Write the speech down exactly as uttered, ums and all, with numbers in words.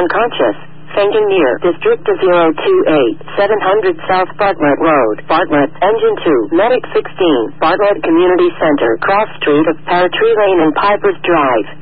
unconscious. Fainting near District zero two eight, seven hundred South Bartlett Road, Bartlett, Engine two, Medic sixteen, Bartlett Community Center, Cross Street of Paratree Lane and Pipers Drive.